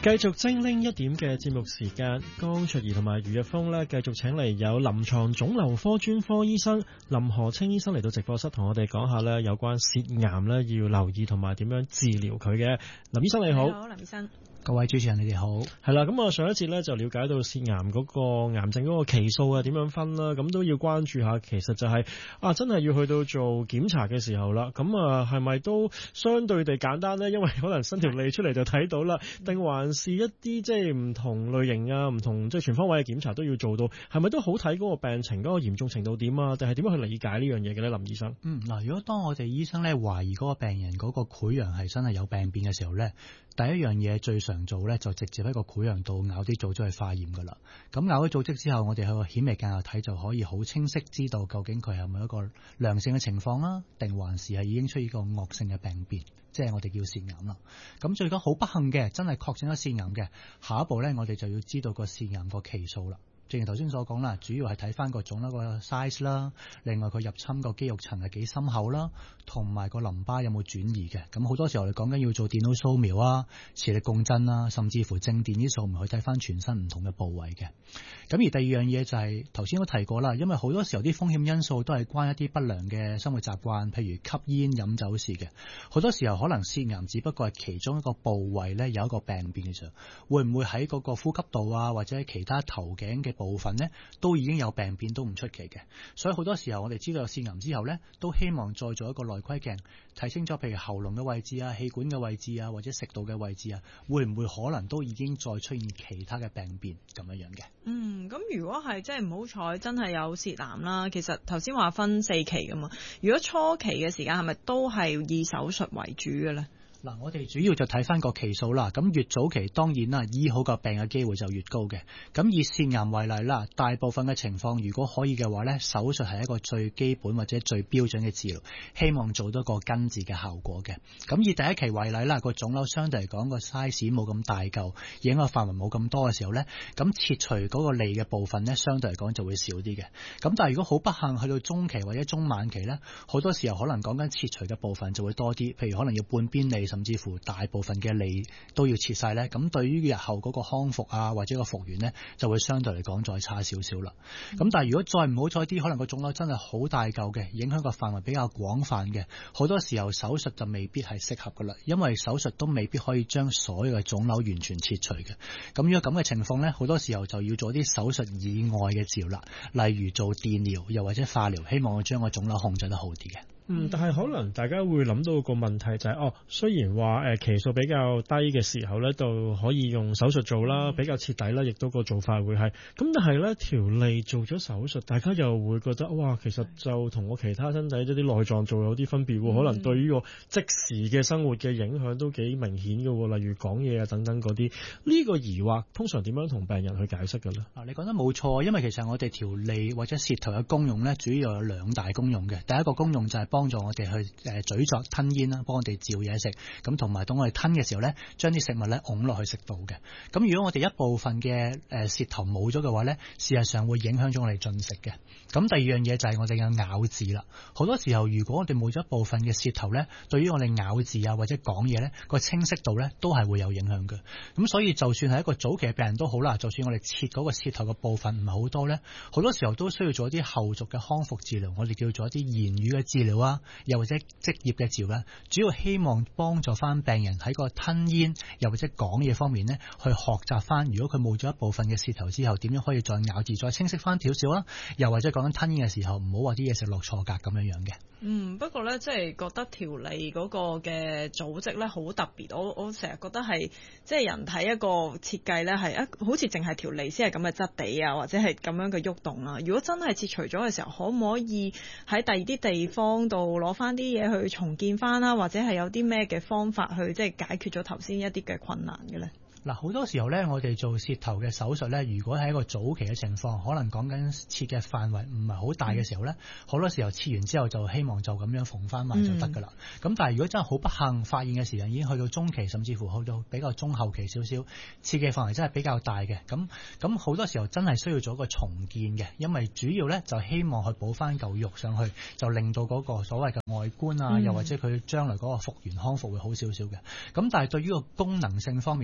繼續精靈一點嘅節目時間，江卓儀同埋余日峰呢，繼續請嚟有臨床腫瘤科專科醫生林何清醫生嚟到直播室，同我哋講下呢有關舌癌呢要留意同埋點樣治療佢嘅。林醫生你好。 你好，林醫生。 各位主持人你哋好。 係啦，咁我上一節咧就了解到舌癌嗰個癌症嗰個期數啊點樣分啦，咁都要關注下。其實就係真係要去到做檢查嘅時候啦，咁係咪都相對地簡單呢？因為可能伸條脷出嚟就睇到啦，定還是一啲即係唔同類型啊、唔同即係全方位嘅檢查都要做到，係咪都好睇嗰個病情嗰個嚴重程度點啊？定係點樣去理解呢樣嘢嘅咧，林醫生？ 嗱，如果當我哋醫生咧懷疑嗰個病人嗰個潰瘍係真係有病變嘅時候咧，第一樣嘢最常做咧就直接喺個潰瘍度咬啲組織去化驗噶啦。咁咬咗組織之後，我哋喺個顯微鏡下睇就可以好清晰知道究竟佢係咪一個良性嘅情況啦，定還是係已經出現一個惡性嘅病變，即係我哋叫舌癌啦。咁最緊好不幸嘅真係確診咗舌癌嘅，下一步咧我哋就要知道個舌癌個期數啦。正如頭先所講啦，主要係睇翻個腫瘤個 size 啦，另外佢入侵個肌肉層係幾深厚啦，同埋個淋巴有冇轉移嘅。咁好多時候我哋講緊要做電腦掃描啊、磁力共振啊，甚至乎正電啲掃描去睇翻全身唔同嘅部位嘅。咁而第二樣嘢就係頭先都提過啦，因為好多時候啲風險因素都係關一啲不良嘅生活習慣，譬如吸煙飲酒事嘅。好多時候可能舌癌只不過係其中一個部位咧有一個病變嘅時候，會唔會喺嗰個呼吸道啊，或者其他頭頸嘅部分呢都已經有病變都唔出奇嘅。所以好多時候我哋知道有舌癌之後呢，都希望再做一個內窺鏡睇清楚，譬如喉嚨嘅位置啊、氣管嘅位置啊，或者食道嘅位置啊，會唔會可能都已經再出現其他嘅病變咁樣嘅。 咁如果係即係唔好彩真係有舌癌啦，其實頭先話分4期噶嘛，如果初期嘅時間係咪都係以手術為主嘅呢？ 嗱，我哋主要就睇翻個期數啦。咁越早期當然啦，醫好個病嘅機會就越高嘅。咁以舌癌為例啦，大部分嘅情況如果可以嘅話呢，手術係一個最基本或者最標準嘅治療，希望做到個根治嘅效果嘅。咁以第一期為例啦，個腫瘤相對嚟講個 size 冇咁大嚿，影響範圍冇咁多嘅時候呢，咁切除嗰個脷嘅部分呢，相對嚟講就會少啲嘅。咁但係如果好不幸去到中期或者中晚期呢，好多時候可能講緊切除嘅部分就會多啲，譬如可能要半邊脷，甚至乎大部分嘅脷都要切晒咧，咁對於日後嗰個康復啊或者個復原呢，就會相對嚟講再差少少啦。咁但係如果再唔好彩啲，可能個腫瘤真係好大嚿嘅，影響個範圍比較廣泛嘅，好多時候手術就未必係適合噶啦，因為手術都未必可以將所有嘅腫瘤完全切除嘅。咁如果咁嘅情況呢，好多時候就要做啲手術以外嘅治療啦，例如做電療又或者化療，希望將個腫瘤控制得好啲嘅。 但係可能大家會諗到個問題就係，雖然話期數比較低嘅時候咧，就可以用手術做啦，比較徹底啦，亦都個做法會係咁。但係咧條脷做咗手術，大家又會覺得哇，其實就同我其他身體一啲內臟做有啲分別喎，可能對於個即時嘅生活嘅影響都幾明顯嘅喎，例如講嘢啊等等嗰啲。呢個疑惑通常點樣同病人去解釋嘅咧？ 你講得冇錯，因為其實我哋條脷或者舌頭嘅功用咧，主要有2大功用嘅。第一個功用就係幫助我哋去咀嚼吞咽啦，幫我哋嚼嘢食，咁同埋當我哋吞嘅時候咧，將啲食物咧拱落去食道嘅。咁如果我哋一部分嘅舌頭冇咗嘅話咧，事實上會影響咗我哋進食嘅。咁第二樣嘢就係我哋嘅咬字啦。好多時候如果我哋冇咗一部分嘅舌頭咧，對於我哋咬字啊或者講嘢咧個清晰度咧都係會有影響嘅。咁所以就算係一個早期嘅病人都好啦，就算我哋切嗰個舌頭嘅部分唔係好多咧，好多時候都需要做一啲後續嘅康復治療，我哋叫做一啲言語嘅治療啊，又或者職業嘅治療咧，主要希望幫助翻病人喺個吞咽又或者講嘢方面呢，去學習翻，如果佢冇咗一部分嘅舌頭之後，點樣可以再咬字再清晰翻少少啦，又或者講緊吞咽嘅時候，唔好話啲嘢食落錯格咁樣樣嘅。 不過咧，即係覺得條脷嗰個嘅組織咧好特別，我成日覺得係即係人體一個設計咧係好似淨係條脷先係咁嘅質地啊，或者係咁樣嘅喐動啊。如果真係切除咗嘅時候，可唔可以喺第二啲地方度攞翻啲嘢去重建翻啦，或者係有啲咩嘅方法去即係解決咗頭先一啲嘅困難嘅咧？ 嗱，好多時候咧，我哋做舌頭嘅手術咧，如果係一個早期嘅情況，可能講緊切嘅範圍唔係好大嘅時候咧，好多時候切完之後就希望就咁樣縫翻埋就得噶啦。咁但係如果真係好不幸發現嘅時間已經去到中期，甚至乎去到比較中後期少少，切嘅範圍真係比較大嘅，咁好多時候真係需要做一個重建嘅，因為主要咧就希望去補翻嚿肉上去，就令到嗰個所謂嘅外觀啊，又或者佢將來嗰個復原康復會好少少嘅。咁但係對於個功能性方面咧，坦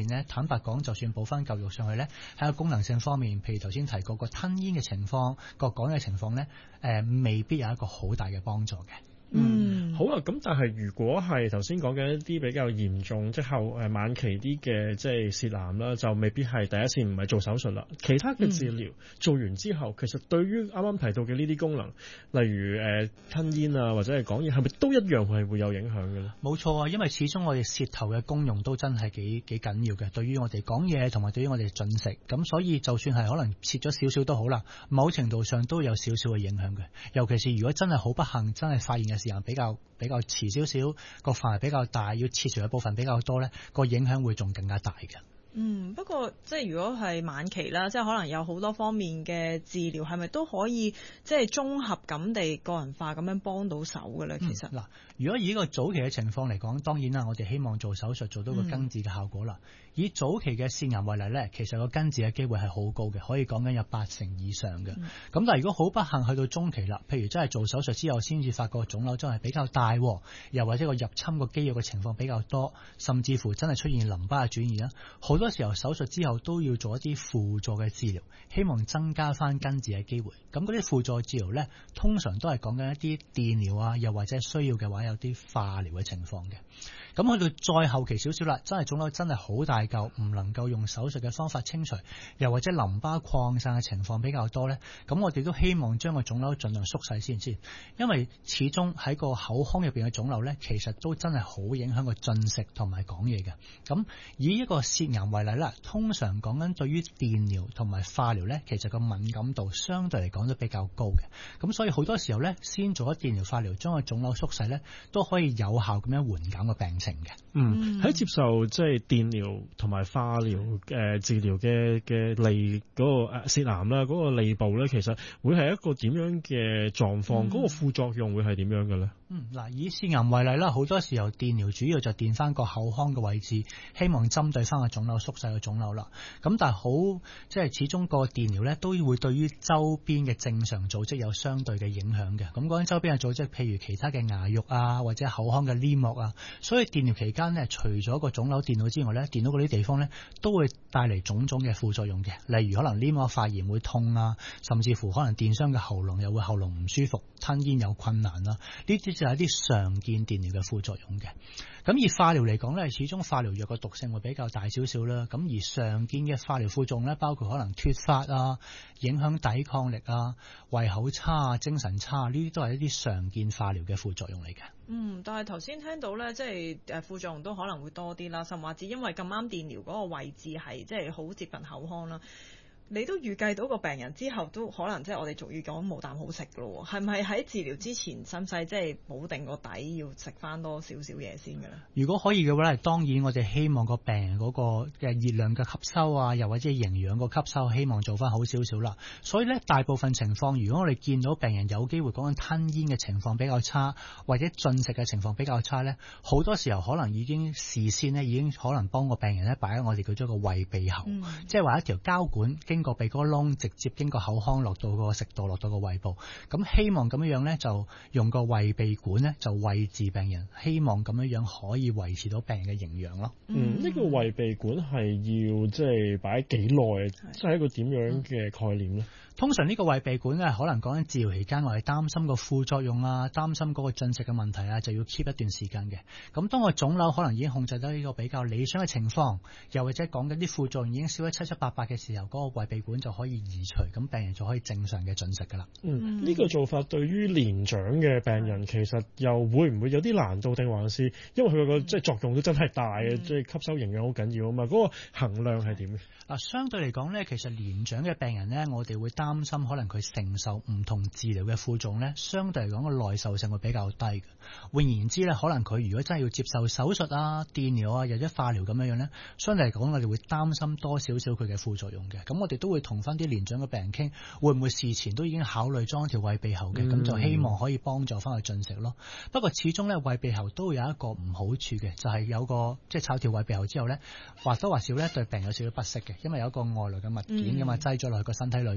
白講，就算補翻嚿肉上去咧，喺個功能性方面，譬如頭先提過個吞嚥嘅情況、個講嘅情況咧，未必有一個好大嘅幫助嘅。 好啊，咁但係如果係頭先講嘅一啲比較嚴重，即係晚期啲嘅即係舌癌啦，就未必係第一次，唔係做手術啦。其他嘅治療做完之後，其實對於啱啱提到嘅呢啲功能，例如吞嚥啊或者係講嘢，係咪都一樣係會有影響嘅咧？ 冇錯啊，因為始終我哋舌頭嘅功用都真係幾緊要嘅，對於我哋講嘢同埋對於我哋進食，咁所以就算係可能切咗少少都好啦，某程度上都有少少嘅影響嘅。尤其是如果真係好不幸，真係發現嘅時間比較遲少少，個範圍比較大，要切除嘅部分比較多咧，個影響會仲更加大嘅。 不過即係如果係晚期啦，即係可能有好多方面嘅治療，係咪都可以即係綜合咁地個人化咁樣幫到手嘅咧？其實嗱，如果以呢個早期嘅情況嚟講，當然啦，我哋希望做手術做到個根治嘅效果啦。以早期嘅舌癌為例咧，其實個根治嘅機會係好高嘅，可以講緊有80%以上嘅。咁但係如果好不幸去到中期啦，譬如真係做手術之後先至發覺腫瘤真係比較大，又或者個入侵個肌肉嘅情況比較多，甚至乎真係出現淋巴嘅轉移啦，好多時候手術之後都要做一啲輔助嘅治療，希望增加翻根治嘅機會。咁嗰啲輔助治療咧，通常都係講緊一啲電療啊，又或者需要嘅話有啲化療嘅情況嘅。咁去到再後期少少啦，真係腫瘤真係好大嚿，唔能夠用手術嘅方法清除，又或者淋巴擴散嘅情況比較多咧，咁我哋都希望將個腫瘤盡量縮細先，因為始終喺個口腔入邊嘅腫瘤咧，其實都真係好影響個進食同埋講嘢嘅。咁以一個舌癌為例啦，通常講緊對於電療同埋化療咧，其實個敏感度相對嚟講都比較高嘅。咁所以好多時候咧，先做咗電療化療，將個腫瘤縮細咧，都可以有效咁樣緩減個病情嘅。 喺接受即係電療同埋化療治療嘅脷嗰個舌癌啦，嗰個脷部咧，其實會係一個點樣嘅狀況？嗰個副作用會係點樣嘅咧？ 嗱，以舌癌為例啦，好多時候電療主要就電翻個口腔嘅位置，希望針對翻個腫瘤，縮細個腫瘤啦。咁但係好即係始終個電療咧，都會對於周邊嘅正常組織有相對嘅影響嘅。咁嗰啲周邊嘅組織，譬如其他嘅牙肉啊，或者口腔嘅黏膜啊，所以電療期間呢，除咗個腫瘤電到之外咧，電到嗰啲地方咧，都會帶嚟種種嘅副作用嘅。例如可能黏膜發炎會痛啊，甚至乎可能電傷嘅喉嚨又會喉嚨唔舒服，吞嚥有困難啦。呢啲就係一啲常見電療嘅副作用嘅。咁而化療嚟講咧，始終化療藥嘅毒性會比較大少少啦。咁而常見嘅化療副作用咧，包括可能脫髮啊、影響抵抗力啊、胃口差啊、精神差啊，呢啲都係一啲常見化療嘅副作用嚟嘅。 但係頭先聽到咧，即係副作用都可能會多啲啦，甚至因為咁啱電療嗰個位置係即係好接近口腔啦。你都預計到個病人之後都可能即係我哋俗語講冇啖好食咯，係咪喺治療之前使唔使即係補定個底，要食翻多少少嘢先嘅咧？ 如果可以嘅話咧，當然我哋希望個病人嗰個嘅熱量嘅吸收啊，又或者營養個吸收，希望做翻好少少啦。所以咧，大部分情況，如果我哋見到病人有機會講緊吞嚥嘅情況比較差，或者進食嘅情況比較差咧，好多時候可能已經事先咧已經可能幫個病人咧擺喺我哋叫做個胃鼻喉，即係話一條膠管經過鼻哥窿，直接經過口腔落到個食道，落到個胃部。咁希望咁樣咧，就用個胃鼻管咧，就餵治病人。希望咁樣可以維持到病人嘅營養咯。 呢個胃鼻管係要即係擺幾耐？即係一個點樣嘅概念咧？ 通常呢個胃鼻管咧，可能講緊治療期間，我哋擔心個副作用啊，擔心嗰個進食嘅問題啊，就要 keep 一段時間嘅。咁當個腫瘤可能已經控制到呢個比較理想嘅情況，又或者講緊啲副作用已經少咗700-800嘅時候，嗰個胃鼻管就可以移除，咁病人就可以正常嘅進食噶啦。 呢個做法對於年長嘅病人其實又會唔會有啲難度，定還是因為佢個即係作用都真係大嘅，即係吸收營養好緊要啊嘛？嗰個衡量係點？ 相對嚟講咧，其實年長嘅病人咧，我哋會擔心可能佢承受唔同治療嘅副作用咧，相對嚟講個耐受性會比較低嘅。換言之咧，可能佢如果真係要接受手術啊、電療啊，或者化療咁樣咧，相對嚟講我哋會擔心多少少佢嘅副作用嘅。咁我哋都會同翻啲年長嘅病人傾，會唔會事前都已經考慮裝條胃鼻喉嘅？咁就希望可以幫助翻佢進食咯。不過始終咧，胃鼻喉都有一個唔好處嘅，就係有個即係炒條胃鼻喉之後咧，或多或少咧對病有少少不適嘅。因為有一個外來嘅物件㗎嘛，擠咗落去個身體裏邊啦。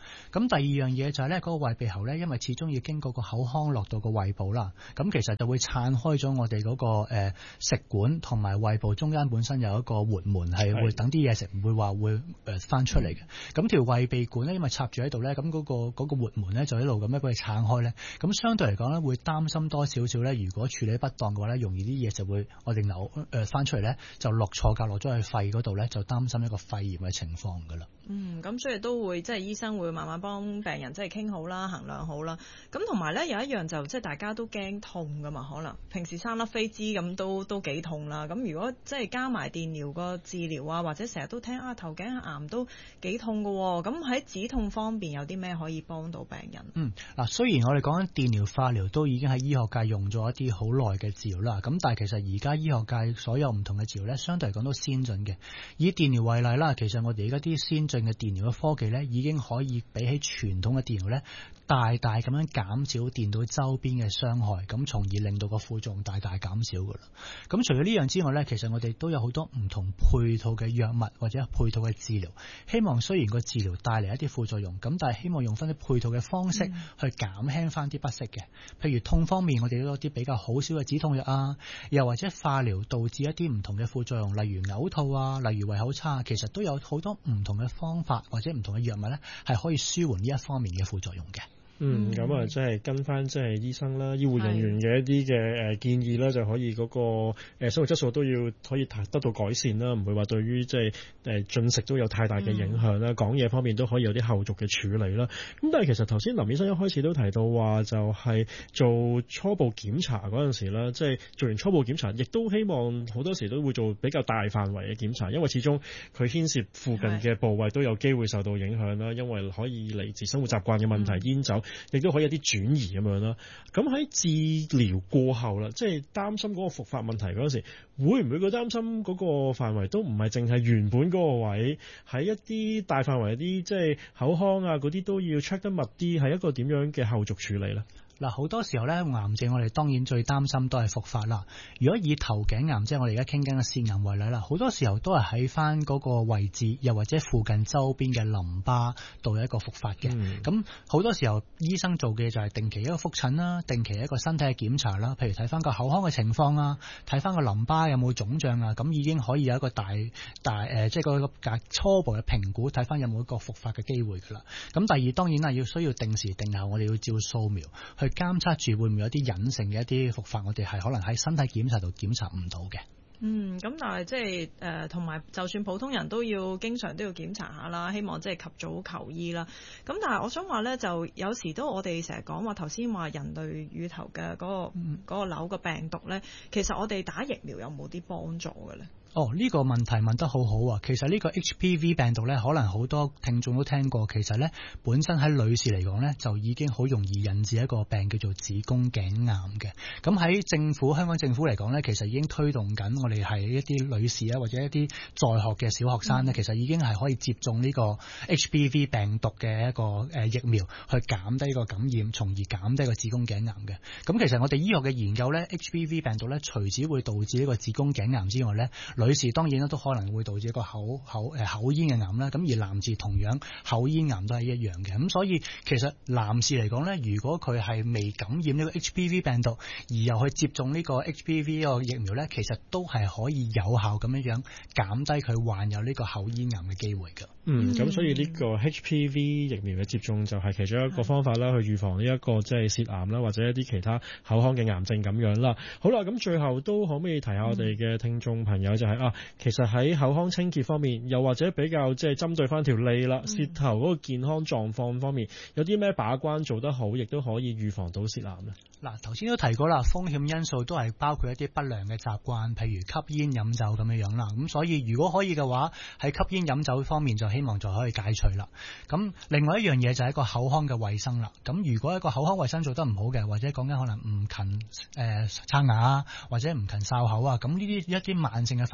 咁第二樣嘢就係咧，嗰個胃鼻喉咧，因為始終要經過個口腔落到個胃部啦，咁其實就會撐開咗我哋嗰個食管同埋胃部中間本身有一個活門，係會等啲嘢食唔會話會翻出嚟嘅。咁條胃鼻管咧，因為插住喺度咧，咁嗰個活門咧就一路咁樣俾佢撐開咧，咁相對嚟講咧會擔心多少少咧，如果處理不當嘅話咧，容易啲嘢就會我哋翻出嚟咧，就落錯格落咗去肺嗰度咧，就擔心一個肺炎嘅情況㗎啦。 咁所以都會即係醫生會慢慢幫病人即係傾好啦、衡量好啦。咁同埋咧有一樣就即係大家都驚痛㗎嘛，可能平時生粒飛滋咁都幾痛啦。咁如果即係加埋電療個治療啊，或者成日都聽頭頸癌都幾痛㗎喎。咁喺止痛方面有啲咩可以幫到病人？ 嗱，雖然我哋講緊電療、化療都已經喺醫學界用咗一啲好耐嘅治療啦，咁但係其實而家醫學界所有唔同嘅治療咧，相對嚟講都先進嘅。以電療為例啦，其實我哋而家啲先進嘅電療嘅科技咧，已經可以比起傳統嘅電療咧，大大咁樣減少電到周邊嘅傷害，咁從而令到個副作用大大減少噶啦。咁除咗呢樣之外咧，其實我哋都有好多唔同配套嘅藥物或者配套嘅治療，希望雖然個治療帶嚟一啲副作用，咁但係希望用翻啲配套嘅方式去減輕翻啲不適嘅。譬如痛方面，我哋都有啲比較好少嘅止痛藥啊，又或者化療導致一啲唔同嘅副作用，例如嘔吐啊，例如胃口差，其實都有好多唔同嘅方法或者唔同嘅藥物咧，係可以舒緩呢一方面嘅副作用嘅。 咁啊，即係跟翻即係醫生啦、醫護人員嘅一啲嘅建議啦，就可以嗰個生活質素都要可以得到改善啦，唔會話對於即係進食都有太大嘅影響啦。講嘢方面都可以有啲後續嘅處理啦。咁但係其實頭先林醫生一開始都提到話，就係做初步檢查嗰陣時啦，即係做完初步檢查，亦都希望好多時都會做比較大範圍嘅檢查，因為始終佢牽涉附近嘅部位都有機會受到影響啦，因為可以嚟自生活習慣嘅問題、煙酒。亦都可以有啲轉移咁樣啦。咁喺治療過後啦，即係擔心嗰個復發問題嗰時，會唔會個擔心嗰個範圍都唔係淨係原本嗰個位，喺一啲大範圍啲即係口腔啊嗰啲都要 check 得密啲，係一個點樣嘅後續處理咧？ 嗱，好多時候咧，癌症我哋當然最擔心都係復發啦。如果以頭頸癌，即係我哋而家傾緊嘅腺癌為例啦，好多時候都係喺翻嗰個位置，又或者附近周邊嘅淋巴度有一個復發嘅。咁好多時候醫生做嘅就係定期一個復診啦，定期一個身體嘅檢查啦，譬如睇翻個口腔嘅情況啊，睇翻個淋巴有冇腫脹啊，咁已經可以有一個即係個初步嘅評估，睇翻有冇一個復發嘅機會㗎啦。咁第二當然啦，需要定時定候，我哋要照掃描去監測住會唔會有啲隱性嘅一啲復發，我哋係可能喺身體檢查度檢查唔到嘅。 咁但係即係同埋就算普通人都要經常都要檢查下啦，希望即係及早求醫啦。咁但係我想話咧，就有時都我哋成日講話頭先話人類乳頭嘅嗰個瘤嘅病毒咧，其實我哋打疫苗有冇啲幫助嘅咧？ 呢個問題問得好好啊！其實呢個 HPV 病毒咧，可能好多聽眾都聽過。其實咧，本身喺女士嚟講咧，就已經好容易引致一個病叫做子宮頸癌嘅。咁喺香港政府嚟講咧，其實已經推動緊，我哋係一啲女士啊，或者一啲在學嘅小學生咧，其實已經係可以接種呢個 HPV 病毒嘅一個疫苗，去減低呢個感染，從而減低個子宮頸癌嘅。咁其實我哋醫學嘅研究咧，HPV 病毒咧，除咗會導致呢個子宮頸癌之外咧，女士當然都可能會導致一個口咽嘅癌啦，咁而男士同樣口咽癌都係一樣嘅。咁所以其實男士嚟講咧，如果佢係未感染呢個 HPV 病毒，而又去接種呢個 HPV 個疫苗咧，其實都係可以有效咁樣減低佢患有呢個口咽癌嘅機會㗎。 咁所以呢個 HPV 疫苗嘅接種就係其中一個方法啦，去預防呢一個即係舌癌啦，或者一啲其他口腔嘅癌症咁樣啦。好啦，咁最後都可唔可以提下我哋嘅聽眾朋友就係其實喺口腔清潔方面，又或者比較即係針對翻條脷啦、舌頭嗰個健康狀況方面，有啲咩把關做得好，亦都可以預防到舌癌呢？ 嗱，頭先都提過啦，風險因素都係包括一啲不良嘅習慣，譬如吸煙飲酒咁樣啦。咁所以如果可以嘅話，喺吸煙飲酒方面就希望就可以解除啦。咁另外一樣嘢就係一個口腔嘅衛生啦。咁如果一個口腔衛生做得唔好嘅，或者講緊可能唔勤刷牙啊，或者唔勤漱口啊，咁呢啲一啲慢性嘅發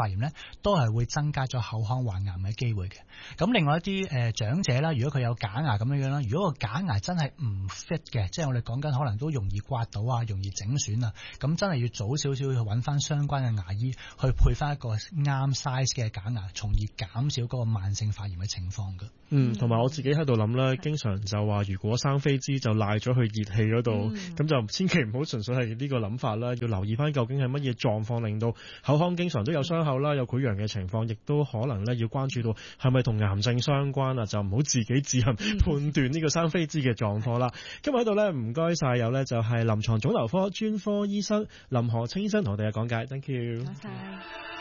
炎咧，都係會增加咗口腔患癌嘅機會嘅。咁另外一啲長者啦，如果佢有假牙咁樣樣啦，如果個假牙真係唔 fit 嘅，即係我哋講緊可能都容易刮到啊，容易整損啊，咁真係要早少少去揾翻相關嘅牙醫去配翻一個啱 size 嘅假牙，從而減少嗰個慢性發炎嘅情況嘅。 同埋我自己喺度諗啦，經常就話如果生飛枝就賴咗去熱氣嗰度，咁就千祈唔好純粹係呢個諗法啦，要留意翻究竟係乜嘢狀況令到口腔經常都有傷口啦，有潰瘍嘅情況，亦都可能咧要關注到係咪同癌症相關啊，就唔好自己自行判斷呢個生飛枝嘅狀況啦。今日喺度咧唔該晒，有咧就係臨床腫瘤科專科醫生林何清醫生同我哋嘅講解 ，thank you。 多謝。